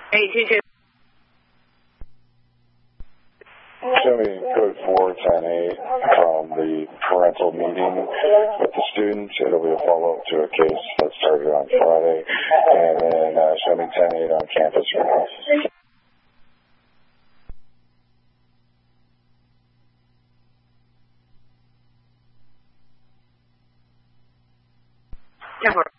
谢谢。 Show me code 410A from the parental meeting with the students. It'll be a follow-up to a case that started on Friday. And then show me 10-8 on campus for us. Network.